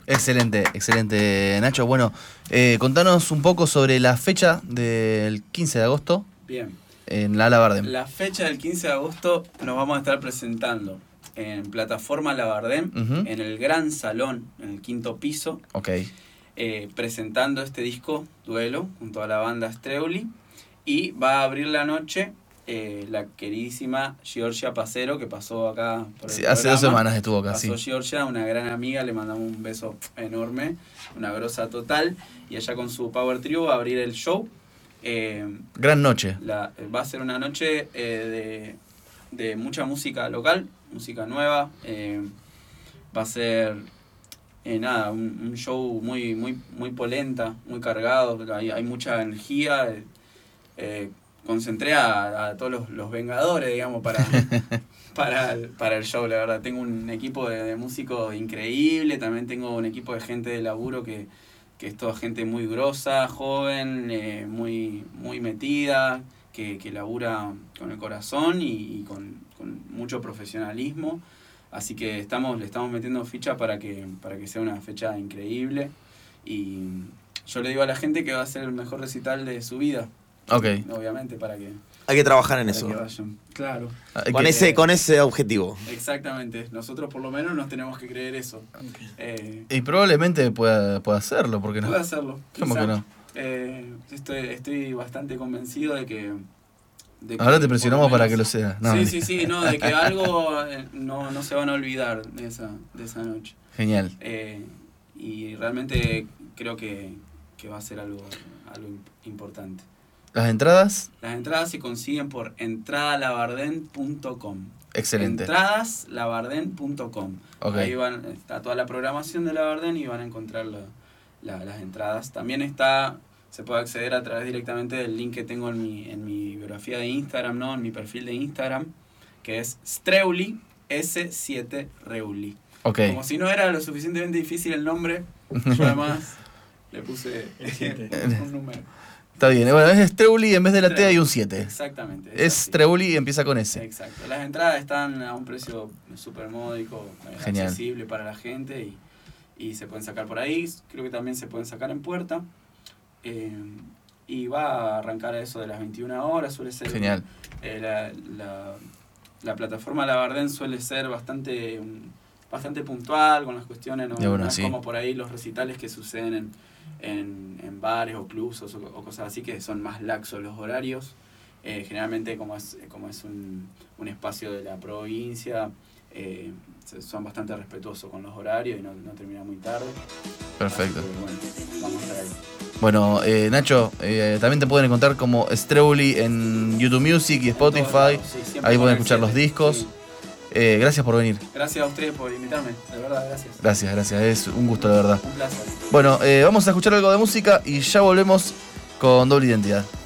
Excelente, excelente, Nacho. Bueno, contanos un poco sobre la fecha del 15 de agosto. Bien. En la Labardem. La fecha del 15 de agosto nos vamos a estar presentando en Plataforma Labardem, en el Gran Salón, en el 5º piso. Ok. Presentando este disco, Duelo, junto a la banda Streuli. Y va a abrir la noche la queridísima Giorgia Pacero, que pasó acá por el programa. Hace 2 semanas estuvo acá, Pasó Giorgia, una gran amiga, le mandamos un beso enorme, una grosa total. Y ella con su Power Trio va a abrir el show. Gran noche. Va a ser una noche de mucha música local, música nueva. Va a ser un show muy polenta, muy cargado. Hay mucha energía. Concentré a todos los vengadores, digamos, para el show. La verdad, tengo un equipo de músicos increíble. También tengo un equipo de gente de laburo que es toda gente muy grosa, joven, muy metida, que labura con el corazón y con mucho profesionalismo. Así que le estamos metiendo ficha para que sea una fecha increíble. Y yo le digo a la gente que va a ser el mejor recital de su vida. Ok. Obviamente, para que... Hay que trabajar en eso. Claro. Con ese objetivo. Exactamente. Nosotros por lo menos nos tenemos que creer eso. Y probablemente pueda hacerlo, ¿por qué no? Puede hacerlo. ¿Cómo que no? Estoy bastante convencido de que ahora te presionamos para que lo sea. No, sí, no, de que algo no se van a olvidar de esa noche. Genial. Y realmente creo que va a ser algo importante. ¿Las entradas? Las entradas se consiguen por entradalabarden.com. Excelente. Entradalabarden.com. Okay. Ahí está toda la programación de Labardem y van a encontrar las entradas. También se puede acceder a través directamente del link que tengo en mi biografía de Instagram, ¿no? En mi perfil de Instagram, que es Streuli S7 Reuli. Okay. Como si no era lo suficientemente difícil el nombre, yo además le puse un número. Está bien, bueno, es Streuli, en vez de la T hay un 7. Exactamente. Es Streuli y empieza con S. Exacto. Las entradas están a un precio súper módico, accesible para la gente y se pueden sacar por ahí. Creo que también se pueden sacar en puerta. Y va a arrancar a eso de las 21 horas, suele ser... Genial. La plataforma Labardem suele ser bastante puntual con las cuestiones, no es como por ahí los recitales que suceden en bares o clubs o cosas así, que son más laxos los horarios. Generalmente como es un espacio de la provincia, son bastante respetuosos con los horarios y no termina muy tarde. Perfecto. Bueno, vamos a estar ahí. Bueno, Nacho, también te pueden encontrar como Streuli en YouTube Music y Spotify. Sí, ahí pueden escuchar los discos. Sí. Gracias por venir. Gracias a ustedes por invitarme, de verdad, gracias. Gracias, es un gusto, de verdad. Un placer. Bueno, vamos a escuchar algo de música y ya volvemos con Doble Identidad.